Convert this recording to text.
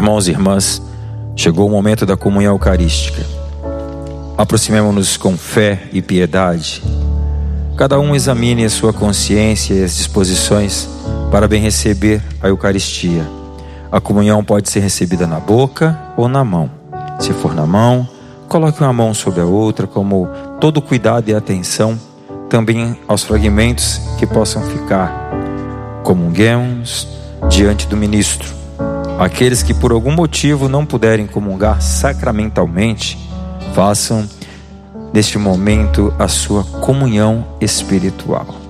Irmãos e irmãs, chegou o momento da comunhão eucarística. Aproximemo-nos com fé e piedade. Cada um examine a sua consciência e as disposições para bem receber a Eucaristia. A comunhão pode ser recebida na boca ou na mão. Se for na mão, coloque uma mão sobre a outra, como todo cuidado e atenção também aos fragmentos que possam ficar. Comunguemos diante do ministro. Aqueles que por algum motivo não puderem comungar sacramentalmente, façam neste momento a sua comunhão espiritual.